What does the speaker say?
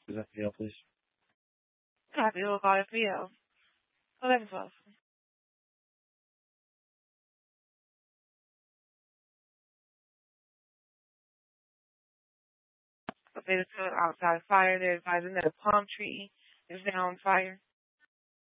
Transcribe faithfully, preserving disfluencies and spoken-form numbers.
Is that P L, please? Happy to call F P L. eleven twelve. Okay, there's an outside fire. They're advising that a palm tree is now on fire.